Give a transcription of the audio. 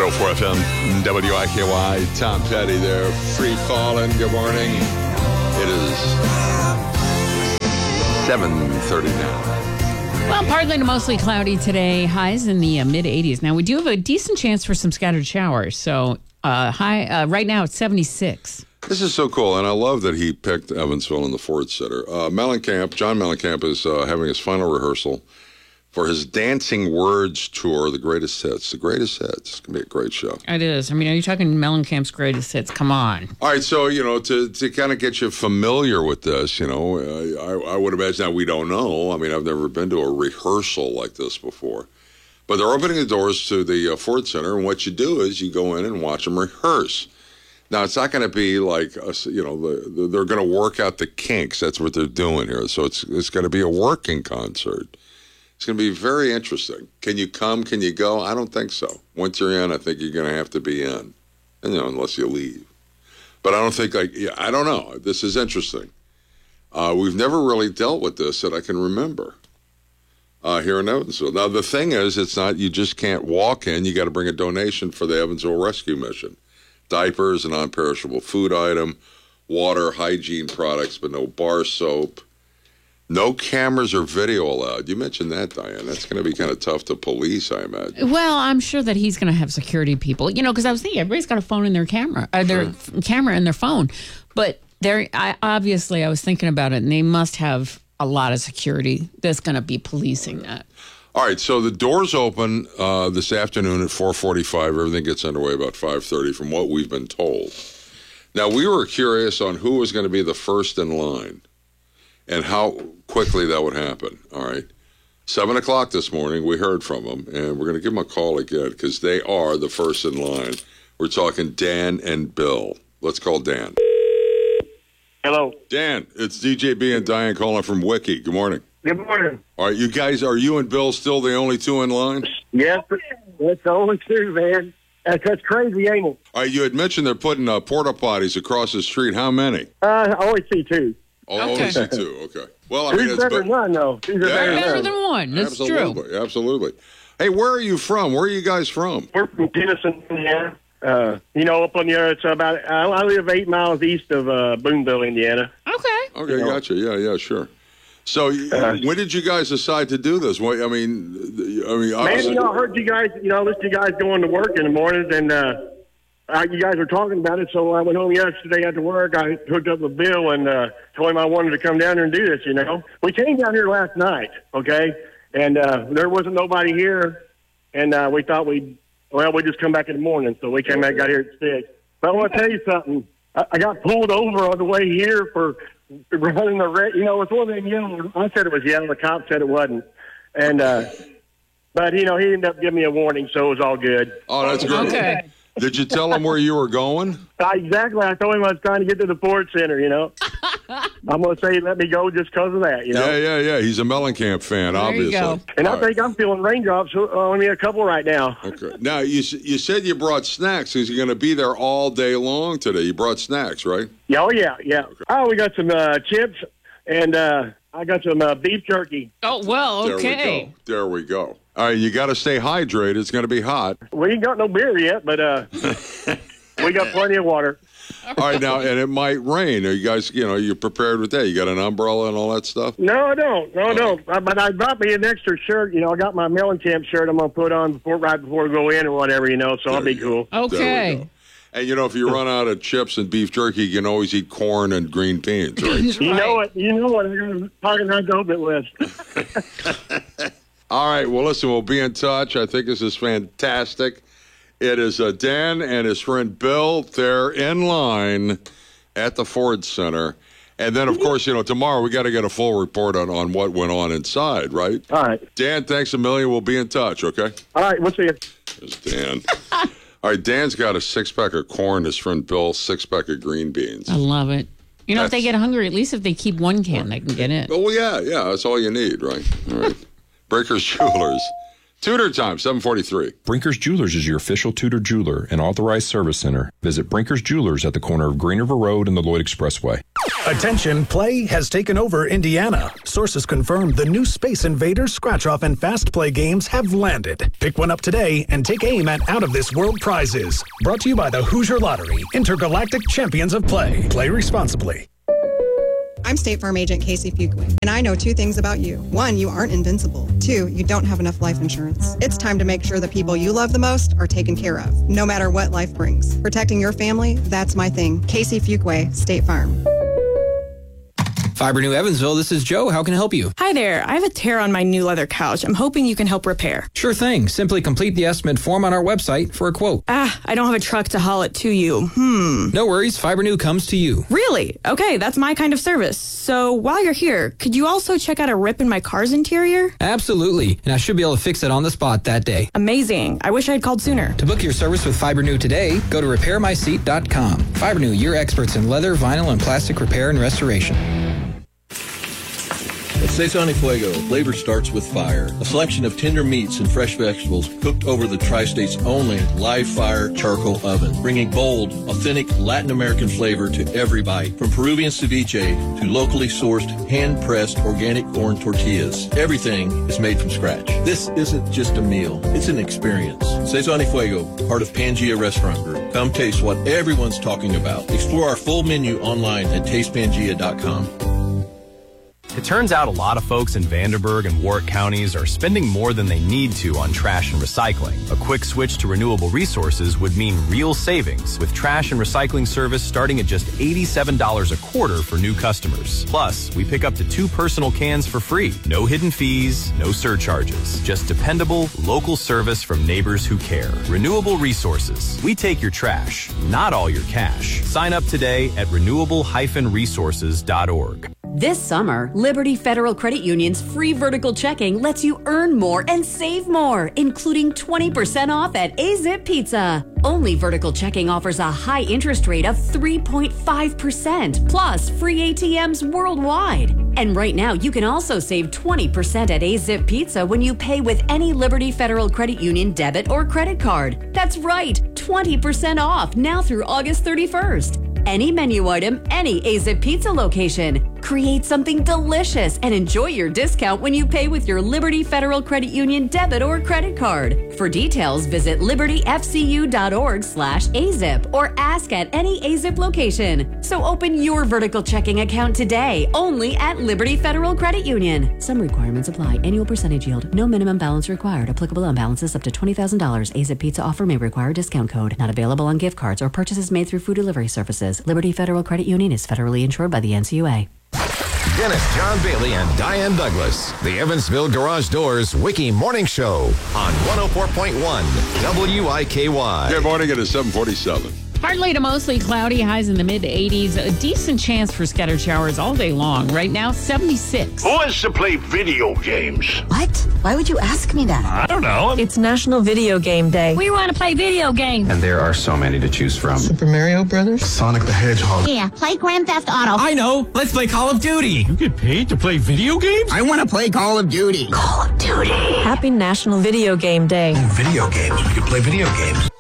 104 FM, WIKY, Tom Petty there, free falling. Good morning. It is 7:30 now. Well, partly to mostly cloudy today. Highs in the mid-80s. Now, we do have a decent chance for some scattered showers. So, right now it's 76. This is so cool, and I love that he picked Evansville in the Ford Center. John Mellencamp is having his final rehearsal for his Dancing Words tour, The Greatest Hits. The Greatest Hits. It's going to be a great show. It is. I mean, are you talking Mellencamp's Greatest Hits? Come on. All right, so, to kind of get you familiar with this, I would imagine that we don't know. I mean, I've never been to a rehearsal like this before. But they're opening the doors to the Ford Center, and what you do is you go in and watch them rehearse. Now, it's not going to be like, they're going to work out the kinks. That's what they're doing here. So it's going to be a working concert. It's going to be very interesting. Can you come? Can you go? I don't think so. Once you're in, I think you're going to have to be in, unless you leave. But I don't think, I don't know. This is interesting. We've never really dealt with this that I can remember here in Evansville. Now, the thing is, it's not, you just can't walk in. You got to bring a donation for the Evansville Rescue Mission. Diapers, a non-perishable food item, water, hygiene products, but no bar soap. No cameras or video allowed. You mentioned that, Diane. That's going to be kind of tough to police, I imagine. Well, I'm sure that he's going to have security people. Because I was thinking everybody's got a phone in their camera, camera in their phone. But I was thinking about it, and they must have a lot of security that's going to be policing that. All right, so the doors open this afternoon at 4:45. Everything gets underway about 5:30 from what we've been told. Now, we were curious on who was going to be the first in line and how quickly that would happen. All right. 7 o'clock this morning, we heard from them, and we're going to give them a call again because they are the first in line. We're talking Dan and Bill. Let's call Dan. Hello. Dan, it's DJB and Diane calling from Wiki. Good morning. Good morning. All right, you guys, are you and Bill still the only two in line? Yes, that's the only two, man. That's crazy, ain't it? All right, you had mentioned they're putting porta potties across the street. How many? I only see two. Oh, only see two. Okay. Well, I mean, it's better than none, though. Better than one. That's absolutely, true. Absolutely. Hey, where are you from? Where are you guys from? We're from Denison, Indiana. Up on the other, it's about, I live 8 miles east of Boonville, Indiana. Okay, gotcha. Yeah, sure. So, when did you guys decide to do this? Well, I mean, man, I heard you guys, listened to you guys going to work in the mornings, and you guys were talking about it, so I went home yesterday after work. I hooked up with Bill and told him I wanted to come down there and do this, We came down here last night, okay, and there wasn't nobody here, and we thought we'd just come back in the morning, so we came back, got here at 6. But I want to tell you something. I got pulled over on the way here for running the red. It's one of them yellow. I said it was yellow. The cop said it wasn't. And, but, he ended up giving me a warning, so it was all good. Oh, that's good. Okay. Did you tell him where you were going? Exactly. I told him I was trying to get to the Ford Center, I'm going to say let me go just because of that, Yeah. He's a Mellencamp fan, obviously. You go. And I think I'm feeling raindrops on me a couple right now. Okay. Now, you said you brought snacks because you're going to be there all day long today. You brought snacks, right? Yeah, oh, yeah. Okay. Oh, we got some chips, and I got some beef jerky. Oh, well, okay. There we go. All right, you got to stay hydrated. It's going to be hot. We ain't got no beer yet, but we got plenty of water. All right, now, and it might rain. Are you guys, you're prepared with that? You got an umbrella and all that stuff? No, I don't. No, I don't. But I brought me an extra shirt. I got my Mellencamp shirt I'm going to put on right before we go in or whatever, so I'll be cool. Okay. And, if you run out of chips and beef jerky, you can always eat corn and green beans, right? You know what? I'm going to talking right to open list. All right. Well, listen, we'll be in touch. I think this is fantastic. It is Dan and his friend Bill. They're in line at the Ford Center. And then, of course, tomorrow we got to get a full report on what went on inside, right? All right. Dan, thanks a million. We'll be in touch, okay? All right. We'll see you. There's Dan. All right, Dan's got a 6-pack of corn. His friend Bill, 6-pack of green beans. I love it. If they get hungry, at least if they keep one can, they can get in. Oh, well, yeah. That's all you need, right? All right. Breakers Jewelers. Tudor time, 7:43. Brinker's Jewelers is your official Tudor jeweler and authorized service center. Visit Brinker's Jewelers at the corner of Green River Road and the Lloyd Expressway. Attention, play has taken over Indiana. Sources confirm the new Space Invaders scratch-off and fast play games have landed. Pick one up today and take aim at out-of-this-world prizes. Brought to you by the Hoosier Lottery, Intergalactic Champions of Play. Play responsibly. I'm State Farm Agent Casey Fuqua, and I know two things about you. One, you aren't invincible. Two, you don't have enough life insurance. It's time to make sure the people you love the most are taken care of, no matter what life brings. Protecting your family, that's my thing. Casey Fuqua, State Farm. Fiber New Evansville, this is Joe. How can I help you? Hi there. I have a tear on my new leather couch. I'm hoping you can help repair. Sure thing. Simply complete the estimate form on our website for a quote. I don't have a truck to haul it to you. No worries. Fiber New comes to you. Really? Okay, that's my kind of service. So while you're here, could you also check out a rip in my car's interior? Absolutely. And I should be able to fix it on the spot that day. Amazing. I wish I had called sooner. To book your service with Fiber New today, go to repairmyseat.com. Fiber New, your experts in leather, vinyl, and plastic repair and restoration. At Sazón y Fuego, flavor starts with fire. A selection of tender meats and fresh vegetables cooked over the Tri-State's only live fire charcoal oven, bringing bold, authentic Latin American flavor to every bite. From Peruvian ceviche to locally sourced, hand-pressed organic corn tortillas, everything is made from scratch. This isn't just a meal, it's an experience. Sazón y Fuego, part of Pangea Restaurant Group. Come taste what everyone's talking about. Explore our full menu online at tastepangea.com. It turns out a lot of folks in Vanderburgh and Warwick counties are spending more than they need to on trash and recycling. A quick switch to renewable resources would mean real savings, with trash and recycling service starting at just $87 a quarter for new customers. Plus, we pick up to 2 personal cans for free. No hidden fees, no surcharges. Just dependable, local service from neighbors who care. Renewable resources. We take your trash, not all your cash. Sign up today at renewable-resources.org. This summer, Liberty Federal Credit Union's free vertical checking lets you earn more and save more, including 20% off at A-Zip Pizza. Only vertical checking offers a high interest rate of 3.5%, plus free ATMs worldwide. And right now, you can also save 20% at A-Zip Pizza when you pay with any Liberty Federal Credit Union debit or credit card. That's right, 20% off now through August 31st. Any menu item, any A-Zip Pizza location. Create something delicious and enjoy your discount when you pay with your Liberty Federal Credit Union debit or credit card. For details, visit libertyfcu.org/AZIP or ask at any A-Zip location. So open your vertical checking account today, only at Liberty Federal Credit Union. Some requirements apply. Annual percentage yield. No minimum balance required. Applicable on balances up to $20,000. A-Zip Pizza offer may require discount code. Not available on gift cards or purchases made through food delivery services. Liberty Federal Credit Union is federally insured by the NCUA. Dennis John Bailey and Diane Douglas. The Evansville Garage Doors Wiki Morning Show on 104.1 WIKY. Good morning. It is 7:47. Partly to mostly cloudy, highs in the mid-80s. A decent chance for scattered showers all day long. Right now, 76. Who wants to play video games? What? Why would you ask me that? I don't know. It's National Video Game Day. We want to play video games. And there are so many to choose from. Super Mario Brothers? Sonic the Hedgehog. Yeah, play Grand Theft Auto. I know. Let's play Call of Duty. You get paid to play video games? I want to play Call of Duty. Call of Duty. Happy National Video Game Day. Video games. We could play video games.